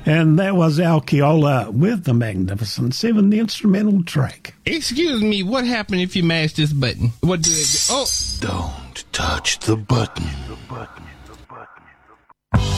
And that was Alkeola with the Magnificent Seven, the instrumental track. Excuse me, what happened if you mash this button? What do it do? Oh! Don't touch the button.